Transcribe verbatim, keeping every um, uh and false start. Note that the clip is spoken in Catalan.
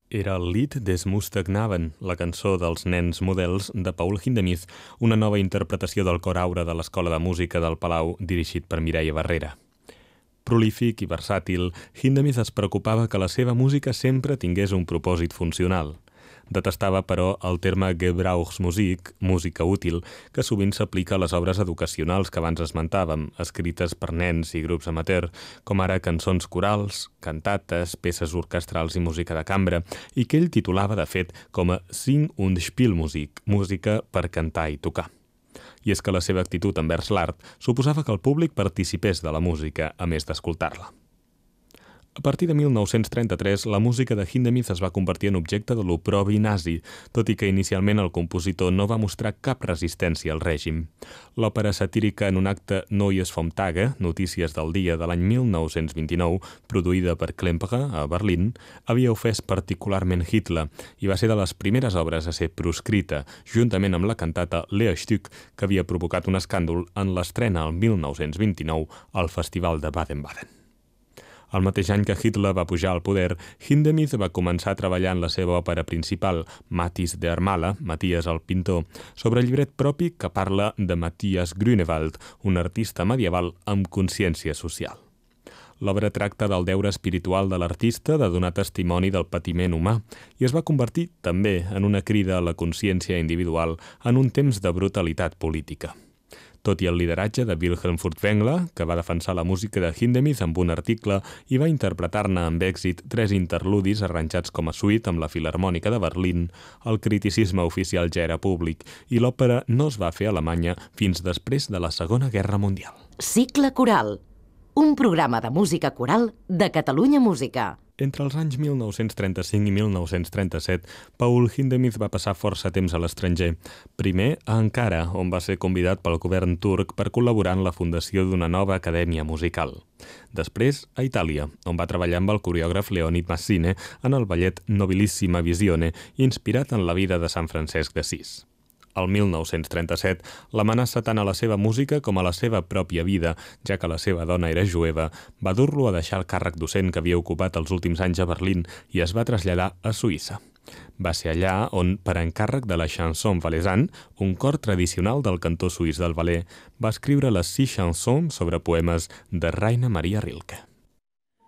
Era el Lied des Musterknaben, la cançó dels nens models de Paul Hindemith, una nova interpretació del cor Aura de l'Escola de Música del Palau, dirigit per Mireia Barrera. Prolífic i versàtil, Hindemith es preocupava que la seva música sempre tingués un propòsit funcional. Detestava, però, el terme Gebrauchsmusik, música útil, que sovint s'aplica a les obres educacionals que abans esmentàvem, escrites per nens i grups amateur, com ara cançons corals, cantates, peces orquestrals i música de cambra, i que ell titulava, de fet, com a Sing- und Spielmusik, música per cantar i tocar. I és que la seva actitud envers l'art suposava que el públic participés de la música, a més d'escoltar-la. A partir de mil nou-cents trenta-tres, la música de Hindemith es va convertir en objecte de l'oprobi nazi, tot i que inicialment el compositor no va mostrar cap resistència al règim. L'òpera satírica en un acte Neues vom Tage, Notícies del dia, de l'any mil nou-cents vint-i-nou, produïda per Klemperer a Berlín, havia ofès particularment Hitler i va ser de les primeres obres a ser proscrita, juntament amb la cantata Lehrstück, que havia provocat un escàndol en l'estrena el mil nou-cents vint-i-nou al Festival de Baden-Baden. El mateix any que Hitler va pujar al poder, Hindemith va començar a treballar en la seva òpera principal, Matthis der Maler, Maties el pintor, sobre llibret propi que parla de Matthias Grünewald, un artista medieval amb consciència social. L'obra tracta del deure espiritual de l'artista de donar testimoni del patiment humà i es va convertir també en una crida a la consciència individual en un temps de brutalitat política. Tot i el lideratge de Wilhelm Furtwängler, que va defensar la música de Hindemith amb un article i va interpretar-ne amb èxit tres interludis arranjats com a suite amb la Filharmònica de Berlín, el criticisme oficial ja era públic i l'òpera no es va fer a Alemanya fins després de la Segona Guerra Mundial. Cicle coral, un programa de música coral de Catalunya Música. Entre els anys mil nou-cents trenta-cinc i mil nou-cents trenta-set, Paul Hindemith va passar força temps a l'estranger. Primer a Ankara, on va ser convidat pel govern turc per col·laborar en la fundació d'una nova acadèmia musical. Després a Itàlia, on va treballar amb el coreògraf Leonid Massine en el ballet Nobilissima Visione, inspirat en la vida de Sant Francesc d'Assís. El mil nou-cents trenta-set l'amenaça tant a la seva música com a la seva pròpia vida, ja que la seva dona era jueva, va dur-lo a deixar el càrrec docent que havia ocupat els últims anys a Berlín i es va traslladar a Suïssa. Va ser allà on, per encàrrec de la Chanson Valaisanne, un cor tradicional del cantó suís del Valais, va escriure les sis chansons sobre poemes de Rainer Maria Rilke.